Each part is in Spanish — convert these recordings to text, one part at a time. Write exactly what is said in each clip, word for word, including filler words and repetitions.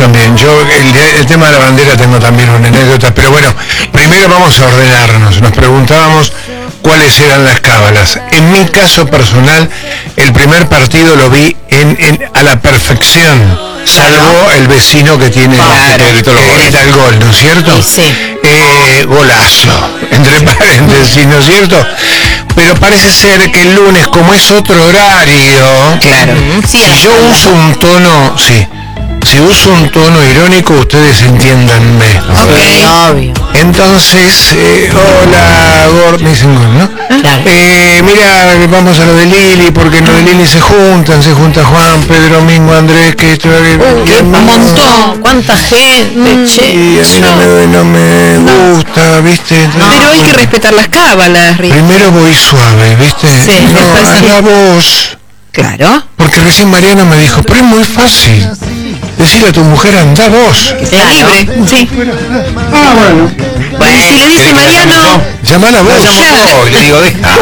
también. Yo el, el tema de la bandera tengo también una anécdota, pero bueno, primero vamos a ordenarnos. Nos preguntábamos cuáles eran las cábalas. En mi caso personal, el primer partido lo vi en, en a la perfección, salvo el vecino que tiene claro, el, el, el gol, ¿no es cierto? Sí. Eh, golazo, entre paréntesis, ¿no es cierto? Pero parece ser que el lunes, como es otro horario, claro, si yo uso un tono, sí, si uso un tono irónico, ustedes entiéndanme. Okay, obvio. Entonces, eh, hola, Gord, me dicen Gord, ¿no? Claro. Eh, mira, vamos a lo de Lili, porque en lo de Lili se juntan, se junta Juan, Pedro, Mingo, Andrés, que esto... Uh, ¡qué montón! ¿Cuánta gente? Mm, che, y a mí no me, no me no. gusta, ¿viste? No, pero hay que respetar las cábalas, Rick. Primero voy suave, ¿viste? Sí, no, a la voz. Claro. Porque recién Mariano me dijo, pero es muy fácil. Decirle a tu mujer, anda vos. Está libre, sí. Ah, bueno. Bueno, si le dice Mariano, llamala a vos. Y le digo, deja.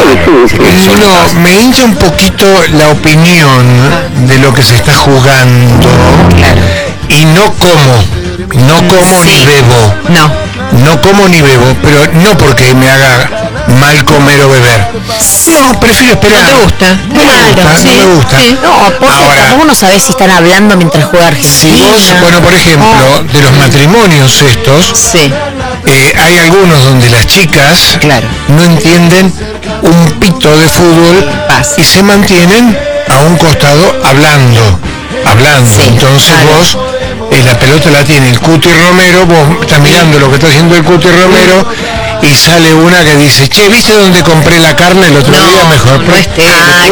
No, me hincha un poquito la opinión de lo que se está jugando. claro. Y no como. No como Sí. ni bebo. No. No como ni bebo, pero no porque me haga mal comer o beber. No, prefiero esperar. ¿No te gusta? No me Claro, gusta, sí, no me gusta. sí. No, porque Ahora, tampoco no sabés si están hablando mientras juega Argentina. si vos, bueno, por ejemplo, de los matrimonios estos, Sí. eh, hay algunos donde las chicas Claro. no entienden un pito de fútbol Pasa. y se mantienen a un costado hablando, hablando. Sí, Entonces claro. vos, eh, la pelota la tiene el Cuti Romero, vos estás mirando lo que está haciendo el Cuti Romero y sale una que dice, che, ¿viste dónde compré la carne el otro No, día? Mejor. no esté. Ah,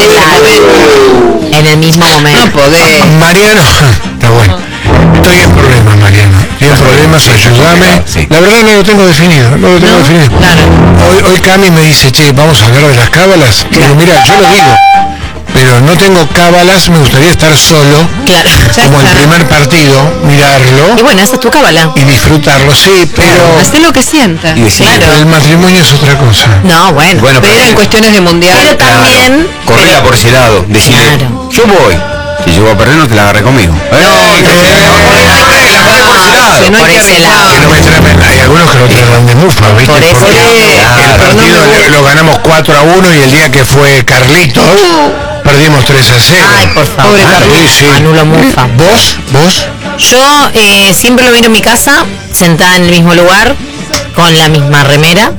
claro. En el mismo momento. No podés. Mariano, está bueno. Estoy en problemas, Mariano. Estoy en problemas, ayúdame. Sí. La verdad no lo tengo definido, no lo tengo No, definido. claro. Hoy, hoy Cami me dice, che, vamos a hablar de las cábalas. Digo, mira, yo lo digo, pero no tengo cábalas, me gustaría estar solo, Claro. como el está. primer partido, mirarlo Y bueno, esa es tu cábala. y disfrutarlo, sí, pero, Hacé lo que sienta. Y decir, pero el matrimonio es otra cosa. No, bueno. bueno, Pero en cuestiones de mundial. Pero también... correla por ese lado. Decirle, Claro. yo voy. Si yo voy a perder, no te la agarré conmigo. Eh, que se la agarré por ese lado. Si no hay Por que ese arriesgar. lado. Que no me traen- hay algunos que lo tratan de mufa, ¿viste? Por eso Porque lado. el partido no, lo ganamos cuatro a uno y el día que fue Carlitos perdimos tres a cero. Ay, por favor. Pobre Ah, sí, sí. Anulo mufa. ¿Vos? ¿Vos? Yo eh, siempre lo miro en mi casa, sentada en el mismo lugar, con la misma remera.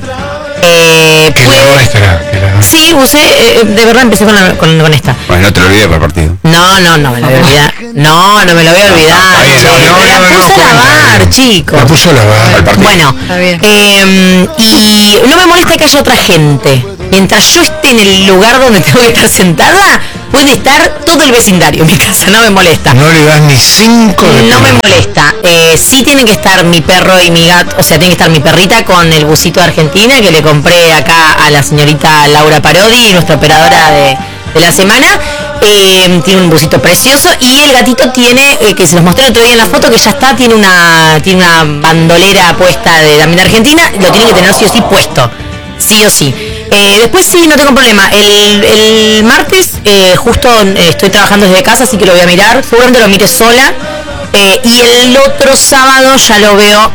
Eh, Que la puede- nuestra. Que la... Sí, usé, eh, de verdad empecé con, la- con, con esta. Bueno, no te lo olvides para el partido. No, no, no me lo voy a olvidar. No, no me lo voy a olvidar. Ahí, che. no, no, la no, no, puse no, a lavar, cuenta. chicos. La puso a lavar. Al partido. Bueno, Está bien. eh, y no me molesta que haya otra gente. Mientras yo esté en el lugar donde tengo que estar sentada, puede estar todo el vecindario en mi casa, no me molesta. No le das ni cinco de No me pelota. molesta. Eh, sí tienen que estar mi perro y mi gato, o sea, tiene que estar mi perrita con el busito de Argentina que le compré acá a la señorita Laura Parodi, nuestra operadora de, de la semana. Eh, tiene un busito precioso y el gatito tiene, eh, que se los mostré el otro día en la foto, que ya está, tiene una, tiene una bandolera puesta de también de Argentina, lo tiene que tener sí o sí puesto. Sí o sí. Eh, después sí, no tengo problema. El, el martes eh, justo eh, estoy trabajando desde casa, así que lo voy a mirar. Seguramente lo mire sola. Eh, y el otro sábado ya lo veo.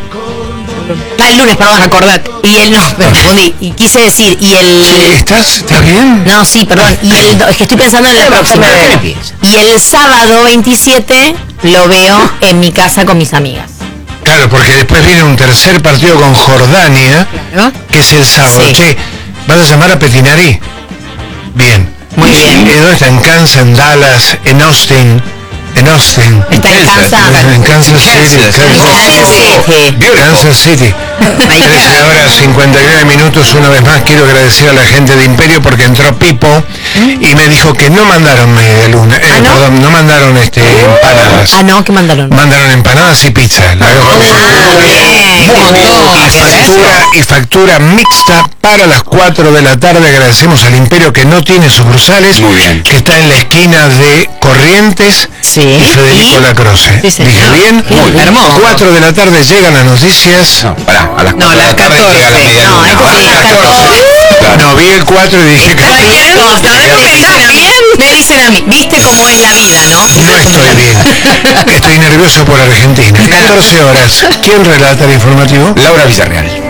Ah, el lunes, perdón. Acordate. Y el no, me confundí. Y quise decir, y el. Sí, ¿estás? ¿Estás bien? No, sí, perdón. Y el, es que estoy pensando en la próxima. Y el sábado veintisiete lo veo en mi casa con mis amigas. Claro, porque después viene un tercer partido con Jordania, ¿No? que es el sábado. Sí. Che, ¿vas a llamar a Pettinari? Bien. Muy bien. ¿En dónde está? ¿En Kansas, en Dallas, en Austin? En Austin. Está en Kansas. En Kansas City. Kansas. Sí. Kansas City. trece horas cincuenta y nueve minutos. Una vez más quiero agradecer a la gente de Imperio porque entró Pipo y me dijo que no mandaron media luna. Eh, ¿Ah, no? Perdón, no mandaron este, empanadas. Ah, no, ¿qué mandaron? Mandaron empanadas y pizza. La hago con eso. Ah, bien. Y factura, y factura mixta para las cuatro de la tarde. Agradecemos al Imperio, que no tiene sucursales. Muy bien. Que está en la esquina de Corrientes Sí. y Federico ¿Y? Lacroce. Sí, señor. ¿Dije bien? Muy bien. Hermoso. cuatro de la tarde llegan las noticias. No, pará, a las No, cuatro de las la tarde llega la catorce. media No, luna. esto sí, Ah, las catorce. No, vi el cuatro y dije que Cualquier cosa, ¿ves? Me dicen a mí, me dicen a mí, viste cómo es la vida, ¿no? no estoy bien. Estoy nervioso por Argentina. catorce horas. ¿Quién relata el informativo? Laura Villarreal.